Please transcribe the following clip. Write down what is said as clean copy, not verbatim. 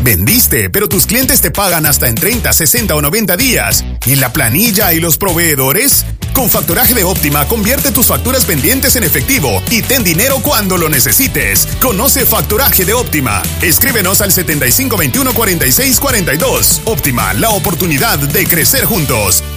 Vendiste, pero tus clientes te pagan hasta en 30, 60 o 90 días. ¿Y la planilla y los proveedores? Con Factoraje de Óptima, convierte tus facturas pendientes en efectivo y ten dinero cuando lo necesites. Conoce Factoraje de Óptima. Escríbenos al 7521-4642. Óptima, la oportunidad de crecer juntos.